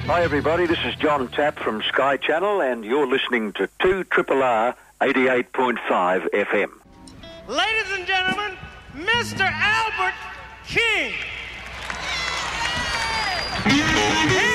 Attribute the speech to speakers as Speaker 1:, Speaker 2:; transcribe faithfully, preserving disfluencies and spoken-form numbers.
Speaker 1: Hi everybody, this is John Tapp from Sky Channel and you're listening to two R R R eighty-eight point five F M.
Speaker 2: Ladies and gentlemen, Mister Albert King. Hey!